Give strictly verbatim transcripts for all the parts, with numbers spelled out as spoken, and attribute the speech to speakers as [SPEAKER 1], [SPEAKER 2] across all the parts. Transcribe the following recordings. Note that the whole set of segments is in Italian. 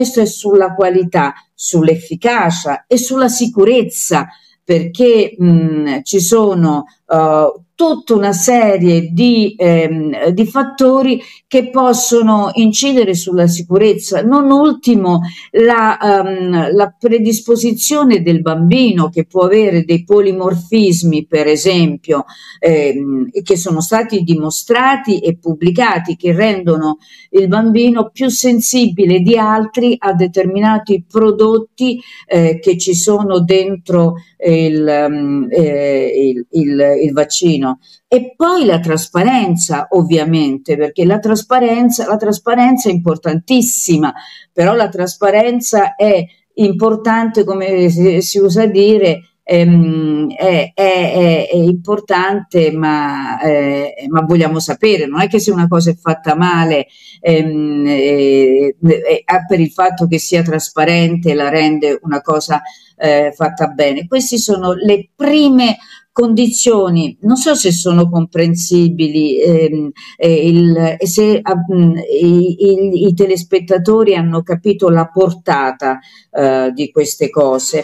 [SPEAKER 1] questo è sulla qualità, sull'efficacia e sulla sicurezza, perché mh, ci sono uh, tutta una serie di, ehm, di fattori che possono incidere sulla sicurezza, non ultimo la, um, la predisposizione del bambino, che può avere dei polimorfismi, per esempio, ehm, che sono stati dimostrati e pubblicati, che rendono il bambino più sensibile di altri a determinati prodotti eh, che ci sono dentro il, um, eh, il, il, il vaccino. E poi la trasparenza, ovviamente, perché la trasparenza, la trasparenza è importantissima, però la trasparenza è importante, come si, si usa dire, ehm, è, è, è, è importante, ma, eh, ma vogliamo sapere, non è che se una cosa è fatta male, ehm, eh, eh, per il fatto che sia trasparente la rende una cosa eh, fatta bene. Queste sono le prime condizioni, non so se sono comprensibili, ehm, eh, il, se ah, mh, i, i, i telespettatori hanno capito la portata eh, di queste cose.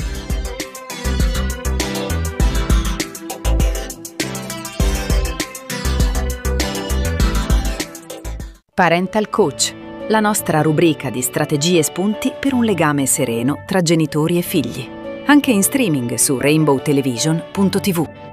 [SPEAKER 2] Parental Coach, la nostra rubrica di strategie e spunti per un legame sereno tra genitori e figli. Anche in streaming su rainbow television punto tivù.